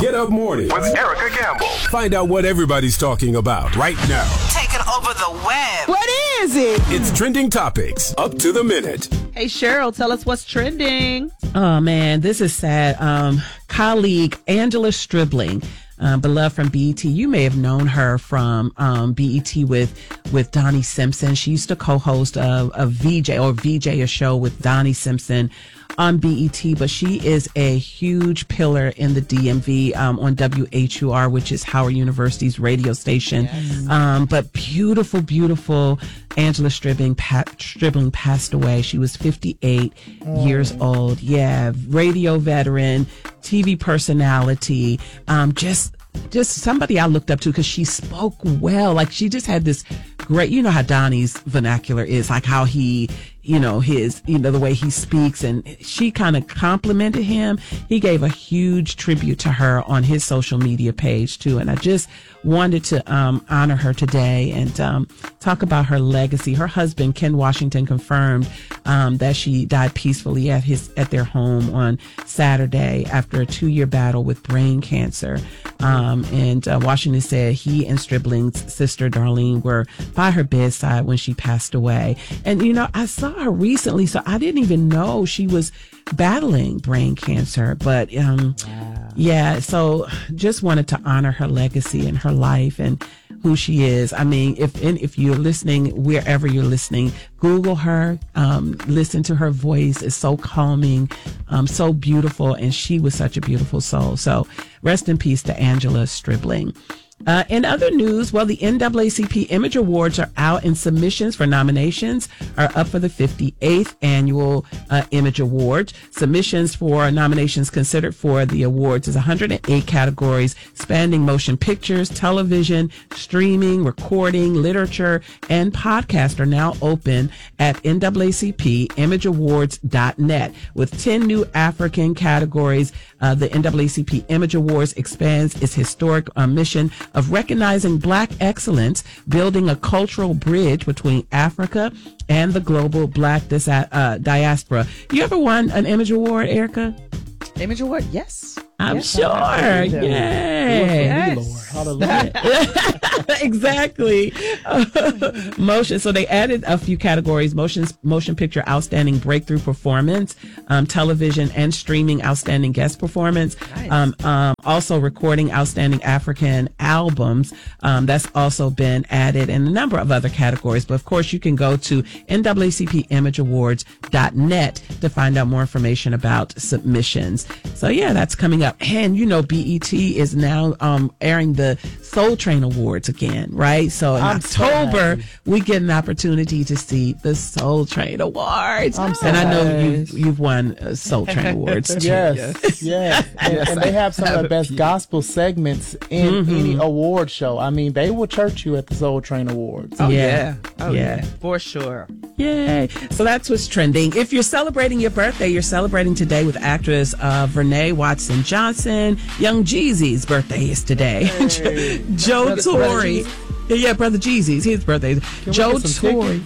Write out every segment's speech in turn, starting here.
Get Up Mornings with Erica Gamble. Find out what everybody's talking about right now. Taking over the web. What is it? It's Trending Topics, up to the minute. Hey, Cheryl, tell us what's trending. Oh, man, this is sad. Colleague Angela Stribling, beloved from BET. You may have known her from BET with Donnie Simpson. She used to co-host a show with Donnie Simpson on BET, but she is a huge pillar in the DMV on WHUR, which is Howard University's radio station. Yes. But beautiful Angela Stribling passed away. She was 58 years old. Yeah, radio veteran, TV personality, just somebody I looked up to because she spoke well. Like, she just had this great, you know how Donnie's vernacular is, like how he, the way he speaks, and she kind of complimented him. He gave a huge tribute to her on his social media page too. And I just wanted to honor her today and talk about her legacy. Her husband, Ken Washington, confirmed that she died peacefully at their home on Saturday after a 2-year battle with brain cancer. And Washington said he and Stribling's sister, Darlene, were by her bedside when she passed away. And, I saw her recently, so I didn't even know she was battling brain cancer. But, yeah, so just wanted to honor her legacy and her life and who she is. I mean, if you're listening, wherever you're listening, Google her, listen to her voice. It's so calming, so beautiful, and she was such a beautiful soul. So rest in peace to Angela Stribling. In other news, the NAACP Image Awards are out and submissions for nominations are up for the 58th annual Image Awards. Submissions for nominations considered for the awards is 108 categories spanning motion pictures, television, streaming, recording, literature, and podcast are now open at NAACPImageAwards.net. With 10 new African categories, the NAACP Image Awards expands its historic mission of recognizing Black excellence, building a cultural bridge between Africa and the global Black diaspora. You ever won an Image Award, Erica? Image Award? Yes. I'm sure. Yay. Yes. Hallelujah. Exactly. Motion. So they added a few categories: motion picture outstanding breakthrough performance, television and streaming outstanding guest performance, nice. Also recording outstanding African albums. That's also been added, and a number of other categories. But of course, you can go to NAACPImageAwards.net to find out more information about submissions. So yeah, that's coming up. And BET is now airing the Soul Train Awards again, right? So in October, we get an opportunity to see the Soul Train Awards. And I know you've won Soul Train Awards too. Yes. And they have some of the best gospel segments in any award show. I mean, they will church you at the Soul Train Awards. Oh, yeah. For sure. Yay. So that's what's trending. If you're celebrating your birthday, you're celebrating today with actress Vernee Watson-Johnson. Young Jeezy's birthday is today. Hey. Joe Torre. Yeah, Brother Jeezy's. His birthday. Joe Torre.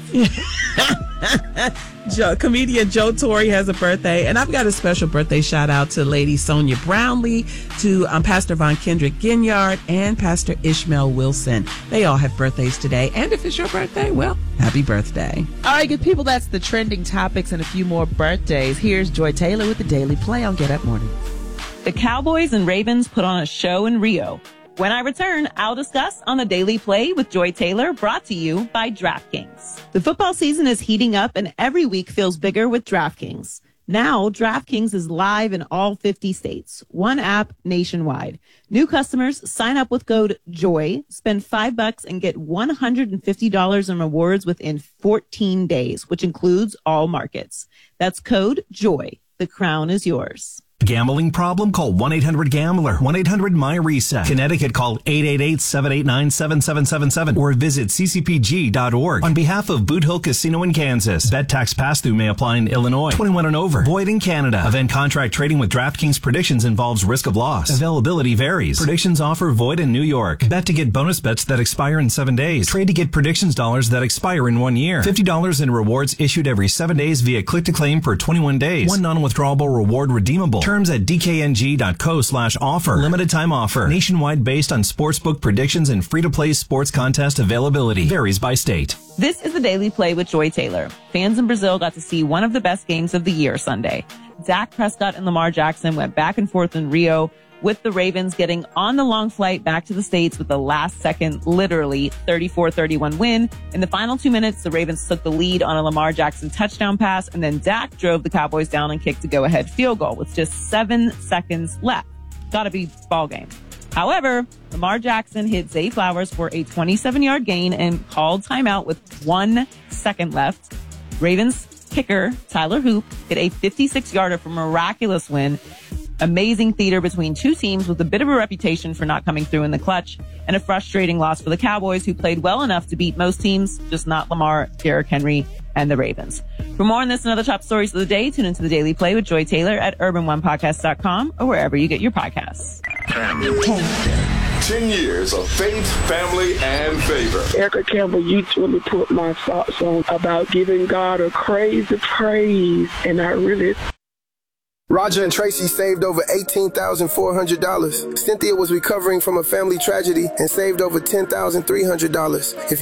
Comedian Joe Torre has a birthday, and I've got a special birthday shout out to Lady Sonia Brownlee, to Pastor Von Kendrick Ginyard, and Pastor Ishmael Wilson. They all have birthdays today, and if it's your birthday, well, happy birthday. All right, good people, that's the trending topics and a few more birthdays. Here's Joy Taylor with the Daily Play on Get Up Morning. The Cowboys and Ravens put on a show in Rio. When I return, I'll discuss on the Daily Play with Joy Taylor, brought to you by DraftKings. The football season is heating up and every week feels bigger with DraftKings. Now, DraftKings is live in all 50 states. One app nationwide. New customers sign up with code JOY, spend $5 and get $150 in rewards within 14 days, which includes all markets. That's code JOY. The crown is yours. Gambling problem? Call 1-800-GAMBLER. 1-800-MY-RESET. Connecticut, call 888-789-7777 or visit ccpg.org. On behalf of Boot Hill Casino in Kansas, bet tax pass-through may apply in Illinois. 21 and over. Void in Canada. Event contract trading with DraftKings predictions involves risk of loss. Availability varies. Predictions offer void in New York. Bet to get bonus bets that expire in 7 days. Trade to get predictions dollars that expire in 1 year. $50 in rewards issued every 7 days via click to claim for 21 days. One non-withdrawable reward redeemable. Terms at dkng.co/offer. Limited time offer. Nationwide based on sportsbook predictions and free-to-play sports contest availability. Varies by state. This is the Daily Play with Joy Taylor. Fans in Brazil got to see one of the best games of the year Sunday. Dak Prescott and Lamar Jackson went back and forth in Rio, with the Ravens getting on the long flight back to the States with the last second, literally 34-31 win. In the final 2 minutes, the Ravens took the lead on a Lamar Jackson touchdown pass, and then Dak drove the Cowboys down and kicked a go-ahead field goal with just 7 seconds left. Gotta be ball game. However, Lamar Jackson hit Zay Flowers for a 27-yard gain and called timeout with 1 second left. Ravens kicker Tyler Hoop hit a 56-yarder for a miraculous win. Amazing theater between two teams with a bit of a reputation for not coming through in the clutch, and a frustrating loss for the Cowboys, who played well enough to beat most teams, just not Lamar, Derrick Henry, and the Ravens. For more on this and other top stories of the day, tune into the Daily Play with Joy Taylor at urban1podcast.com or wherever you get your podcasts. 10 years of faith, family, and favor. Erica Campbell, you really put my thoughts on about giving God a crazy praise, and I really... Roger and Tracy saved over $18,400. Cynthia was recovering from a family tragedy and saved over $10,300. If